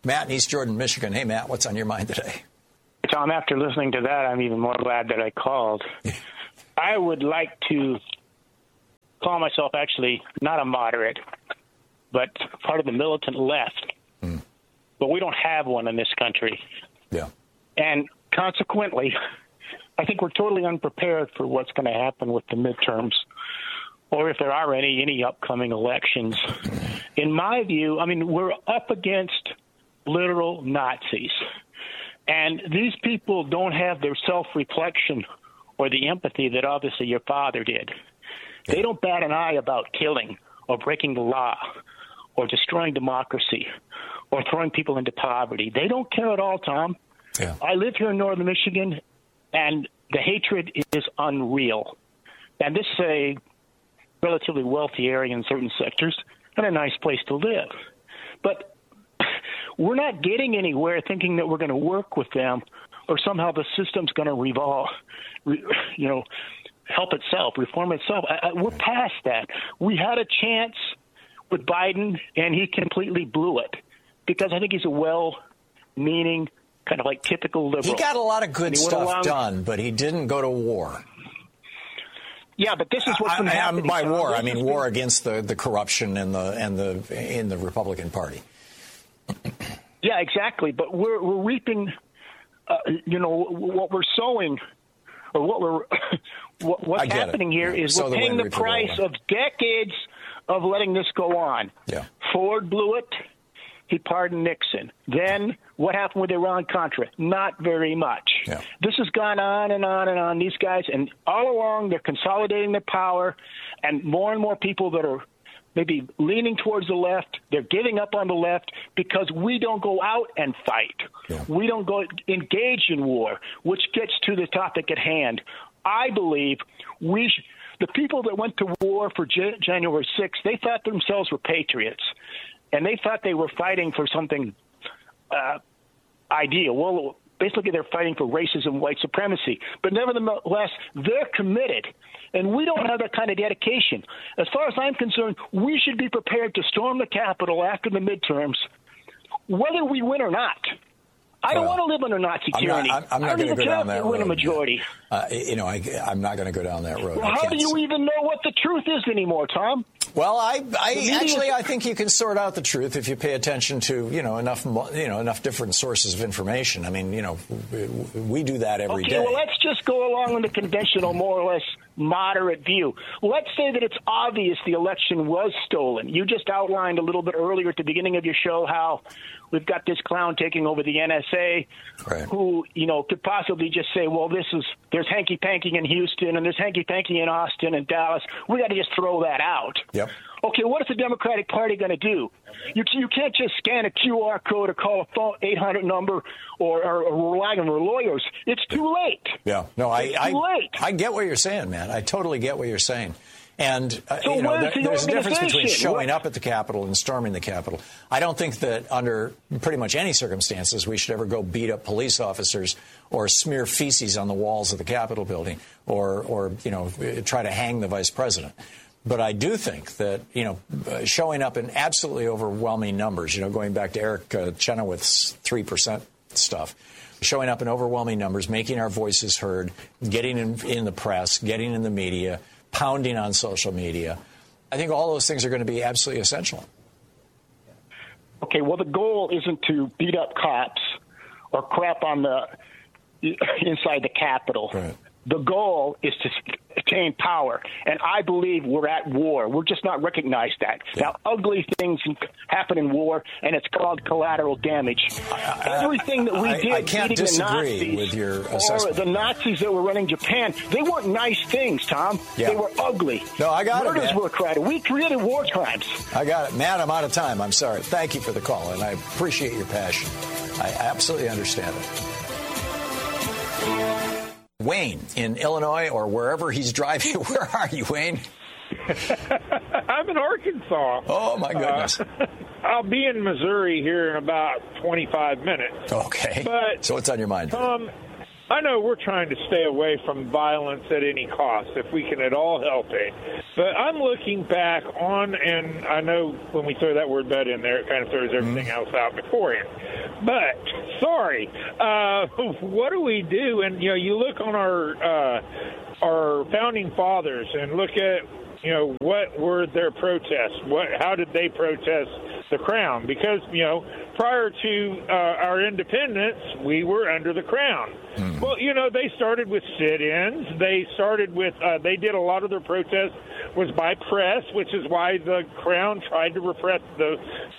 Matt in East Jordan, Michigan. Hey, Matt, what's on your mind today? Tom, after listening to that, I'm even more glad that I called. I would like to call myself actually not a moderate, but part of the militant left. But we don't have one in this country. Yeah. And consequently, I think we're totally unprepared for what's going to happen with the midterms, or if there are any upcoming elections. In my view, I mean, we're up against literal Nazis. And these people don't have their self-reflection or the empathy that obviously your father did. They don't bat an eye about killing or breaking the law or destroying democracy or throwing people into poverty. They don't care at all, Tom. Yeah. I live here in northern Michigan, and the hatred is unreal. And this is a relatively wealthy area in certain sectors and a nice place to live. But we're not getting anywhere thinking that we're going to work with them or somehow the system's going to help itself, reform itself. We're past that. We had a chance with Biden, and he completely blew it because I think he's a well-meaning, kind of like typical liberal. He got a lot of good stuff done, but he didn't go to war. Yeah, but this is what's been happening. By war, I mean war against the corruption in the Republican Party. Yeah, exactly. But we're reaping, what we're sowing, or what's happening here is we're paying the price of decades of letting this go on. Yeah. Ford blew it. He pardoned Nixon. Then what happened with Iran-Contra? Not very much. Yeah. This has gone on and on and on. These guys, and all along, they're consolidating their power, and more people that are maybe leaning towards the left, they're giving up on the left because we don't go out and fight. Yeah. We don't go engage in war, which gets to the topic at hand. I believe the people that went to war for January 6th, they thought themselves were patriots, and they thought they were fighting for something ideal. Well, basically they're fighting for racism, white supremacy. But nevertheless, they're committed. And we don't have that kind of dedication. As far as I'm concerned, we should be prepared to storm the Capitol after the midterms, whether we win or not. I don't want to live under Nazi tyranny. I'm not going to go down that road. Win a majority. I'm not going to go down that road. Well, how do you even know what the truth is anymore, Tom? Well, I think you can sort out the truth if you pay attention to enough different sources of information. I mean, we do that every day. Okay, well, let's just go along with the conventional, more or less moderate view. Let's say that it's obvious the election was stolen. You just outlined a little bit earlier at the beginning of your show how we've got this clown taking over the NSA, right, who could possibly just say, well, there's hanky-panky in Houston and there's hanky-panky in Austin and Dallas. We got to just throw that out. Yep. Okay, what is the Democratic Party going to do? You can't just scan a QR code or call a phone 800 number or rely on their lawyers. It's too late. Yeah, no, I get what you're saying, man. I totally get what you're saying. And there's a difference between showing up at the Capitol and storming the Capitol. I don't think that under pretty much any circumstances we should ever go beat up police officers or smear feces on the walls of the Capitol building or try to hang the vice president. But I do think that, showing up in absolutely overwhelming numbers, going back to Eric Chenoweth's 3% stuff, showing up in overwhelming numbers, making our voices heard, getting in the press, getting in the media, pounding on social media. I think all those things are going to be absolutely essential. Okay, well, the goal isn't to beat up cops or crap on the inside the Capitol. Right. The goal is to attain power, and I believe we're at war. We're just not recognized that. Yeah. Now, ugly things happen in war, and it's called collateral damage. Everything that we did, I can't disagree with your assessment. Or the Nazis that were running Japan, they weren't nice things, Tom. Yeah. They were ugly. No, I got Murders it, man. were created. We created war crimes. I got it. Matt, I'm out of time. I'm sorry. Thank you for the call, and I appreciate your passion. I absolutely understand it. Wayne in Illinois or wherever he's driving. Where are you, Wayne? I'm in Arkansas. Oh, my goodness. I'll be in Missouri here in about 25 minutes. Okay. But, so what's on your mind? I know we're trying to stay away from violence at any cost, if we can at all help it. But I'm looking back on, and I know when we throw that word "but" in there, it kind of throws everything else out beforehand. But, sorry, what do we do? And, you look on our founding fathers and look at, what were their protests? How did they protest the crown? Because, prior to our independence, we were under the crown. Well, they started with sit-ins. They started with, they did a lot of their protests was by press, which is why the crown tried to repress the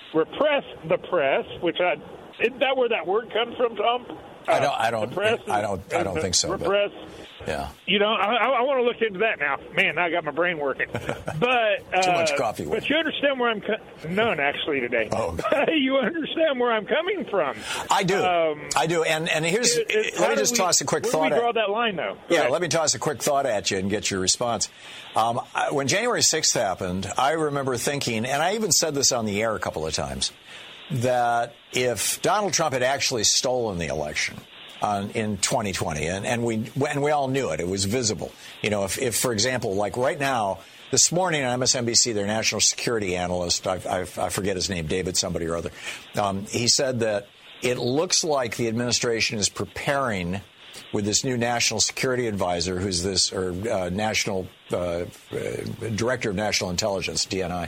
press, which isn't that where that word comes from, Tom? I don't think so. Repress. Yeah. I want to look into that now. Man, I got my brain working. But too much coffee. But you understand where I'm none actually today. Oh. You understand where I'm coming from. I do. I do. And here's let me just toss a quick thought. Where do we draw that line, though? Yeah, let me toss a quick thought at you and get your response. When January 6th happened, I remember thinking, and I even said this on the air a couple of times, that if Donald Trump had actually stolen the election in 2020, and we all knew it was visible. If for example, like right now, this morning on MSNBC, their national security analyst, I forget his name, David somebody or other, he said that it looks like the administration is preparing with this new national security advisor, who's this national director of national intelligence, DNI.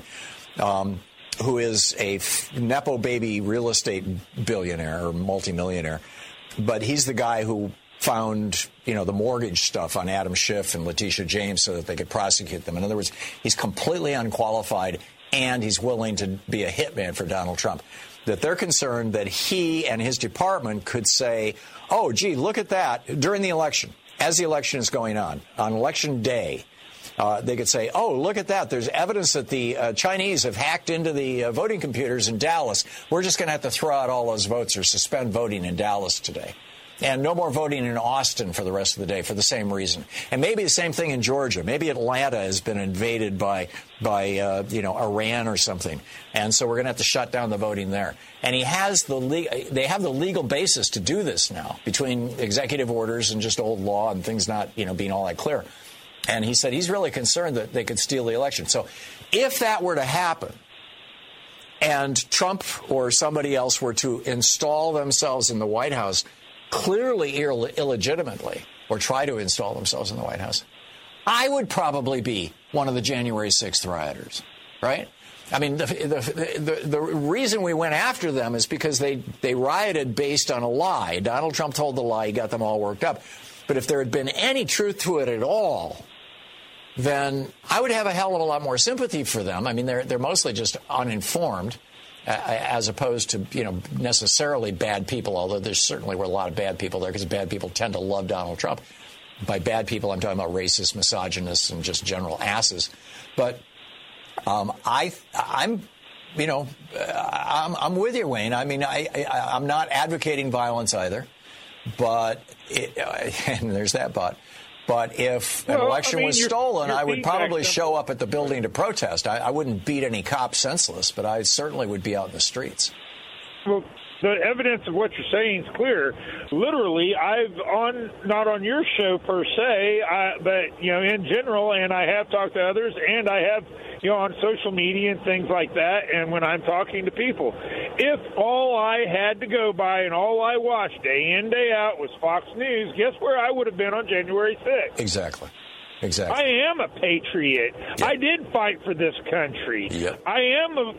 Who is a Nepo baby real estate billionaire or multimillionaire. But he's the guy who found, the mortgage stuff on Adam Schiff and Letitia James so that they could prosecute them. In other words, he's completely unqualified, and he's willing to be a hitman for Donald Trump. That they're concerned that he and his department could say, oh, gee, look at that, during the election, as the election is going on election day. They could say, oh, look at that. There's evidence that the Chinese have hacked into the voting computers in Dallas. We're just going to have to throw out all those votes or suspend voting in Dallas today. And no more voting in Austin for the rest of the day for the same reason. And maybe the same thing in Georgia. Maybe Atlanta has been invaded by Iran or something. And so we're going to have to shut down the voting there. And they have the legal basis to do this now between executive orders and just old law and things not, being all that clear. And he said he's really concerned that they could steal the election. So if that were to happen and Trump or somebody else were to install themselves in the White House clearly illegitimately or try to install themselves in the White House, I would probably be one of the January 6th rioters, right? I mean, the reason we went after them is because they rioted based on a lie. Donald Trump told the lie. He got them all worked up. But if there had been any truth to it at all, then I would have a hell of a lot more sympathy for them. I mean, they're mostly just uninformed, as opposed to, necessarily bad people, although there certainly were a lot of bad people there because bad people tend to love Donald Trump. By bad people, I'm talking about racists, misogynists, and just general asses. But I'm with you, Wayne. I mean, I'm not advocating violence either. But, and there's that but. But if an election was stolen, I would probably show up at the building to protest. I wouldn't beat any cop senseless, but I certainly would be out in the streets. Well, the evidence of what you're saying is clear. Literally, not on your show per se, but, in general, and I have talked to others, and I have, on social media and things like that, and when I'm talking to people. If all I had to go by and all I watched day in, day out was Fox News, guess where I would have been on January 6th? Exactly. I am a patriot. Yep. I did fight for this country. Yep. I am.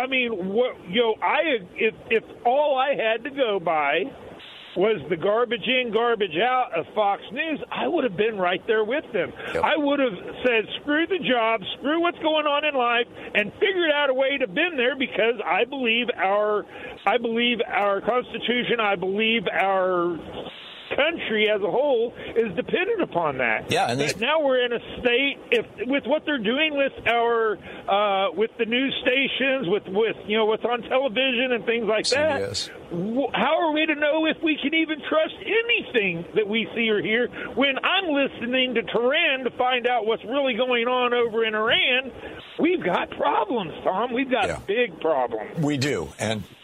If all I had to go by was the garbage in, garbage out of Fox News, I would have been right there with them. Yep. I would have said, screw the job, screw what's going on in life, and figured out a way to been there because I believe our Constitution, I believe our country as a whole is dependent upon that. Yeah, and now we're in a state with what they're doing with our with the news stations, with what's on television and things like CBS. That. How are we to know if we can even trust anything that we see or hear when I'm listening to Tehran to find out what's really going on over in Iran? We've got problems, Tom. We've got big problems. We do, and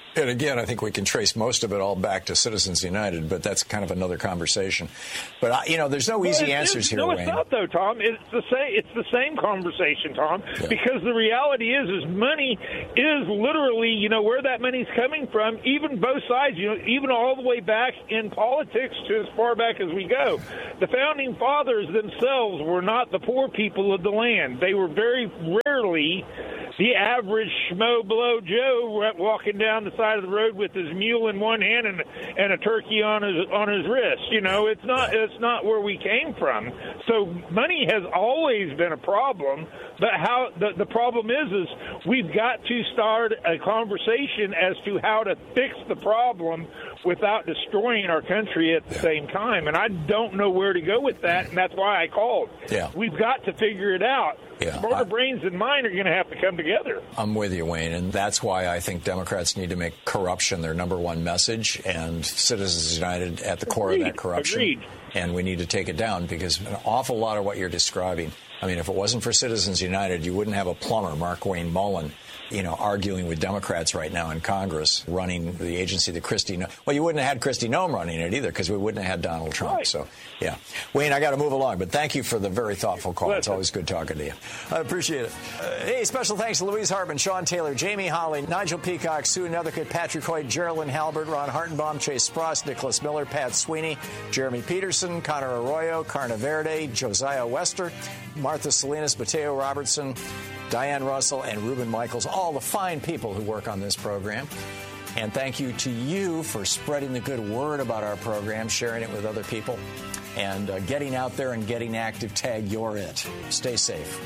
And again, I think we can trace most of it all back to Citizens United, but that's kind of another conversation. But, there's no easy answers here, No, Wayne. it's not, though, Tom. It's the same conversation, Tom, because the reality is money is literally, where that money's coming from, even both sides, even all the way back in politics to as far back as we go. The Founding Fathers themselves were not the poor people of the land. They were very rarely the average schmo below Joe walking down the side of the road with his mule in one hand and a turkey on his wrist. It's not where we came from. So money has always been a problem. But how the problem is we've got to start a conversation as to how to fix the problem without destroying our country at the same time. And I don't know where to go with that, and that's why I called. Yeah. We've got to figure it out. Yeah. Smarter brains than mine are going to have to come together. I'm with you, Wayne, and that's why I think Democrats need to make corruption their number one message, and Citizens United at the core of that corruption. Agreed. And we need to take it down, because an awful lot of what you're describing, if it wasn't for Citizens United, you wouldn't have a plumber, Markwayne Mullin, arguing with Democrats right now in Congress, running the agency that Kristi Noem. Well, you wouldn't have had Kristi Noem running it either, because we wouldn't have had Donald Trump. Right. So, yeah. Wayne, I got to move along, but thank you for the very thoughtful call. It's always good talking to you. I appreciate it. Hey, special thanks to Louise Hartman, Sean Taylor, Jamie Holly, Nigel Peacock, Sue Nethercutt, Patrick Hoyt, Geraldine Halbert, Ron Hartenbaum, Chase Spross, Nicholas Miller, Pat Sweeney, Jeremy Peterson, Connor Arroyo, Carna Verde, Josiah Wester, Martha Salinas, Mateo Robertson, Diane Russell, and Ruben Michaels, all the fine people who work on this program. And thank you to you for spreading the good word about our program, sharing it with other people, and getting out there and getting active. Tag You're It. Stay safe.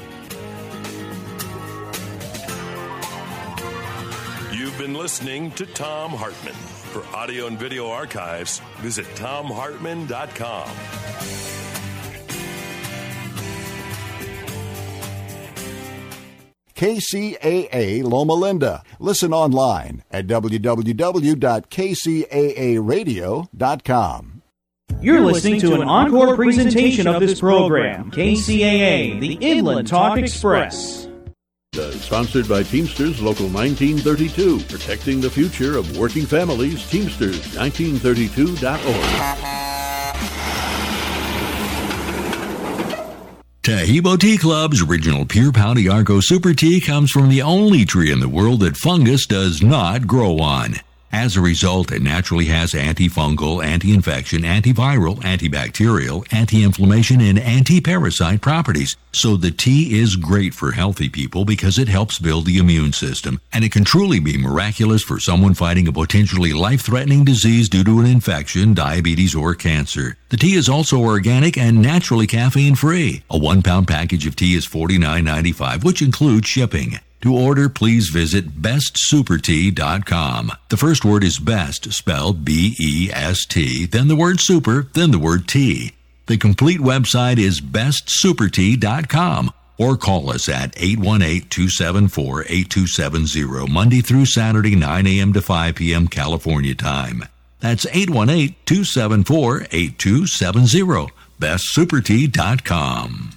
You've been listening to Thom Hartmann. For audio and video archives, visit ThomHartmann.com. KCAA Loma Linda. Listen online at www.kcaaradio.com. You're listening to an encore presentation of this program, KCAA, the Inland Talk Express. Sponsored by Teamsters Local 1932, protecting the future of working families. Teamsters 1932.org. Taheebo Tea Club's original Pure Pau d'Arco Super Tea comes from the only tree in the world that fungus does not grow on. As a result, it naturally has antifungal, anti-infection, antiviral, antibacterial, anti-inflammation, and anti-parasite properties. So the tea is great for healthy people because it helps build the immune system, and it can truly be miraculous for someone fighting a potentially life-threatening disease due to an infection, diabetes, or cancer. The tea is also organic and naturally caffeine-free. A 1-pound package of tea is $49.95, which includes shipping. To order, please visit bestsupertea.com. The first word is best, spelled B-E-S-T, then the word super, then the word tea. The complete website is bestsupertea.com, or call us at 818-274-8270, Monday through Saturday, 9 a.m. to 5 p.m. California time. That's 818-274-8270, bestsupertea.com.